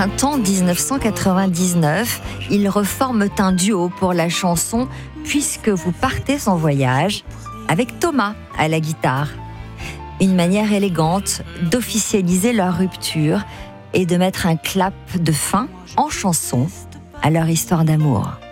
printemps 1999, ils reforment un duo pour la chanson « Puisque vous partez en voyage » avec Thomas à la guitare. Une manière élégante d'officialiser leur rupture et de mettre un clap de fin en chanson à leur histoire d'amour.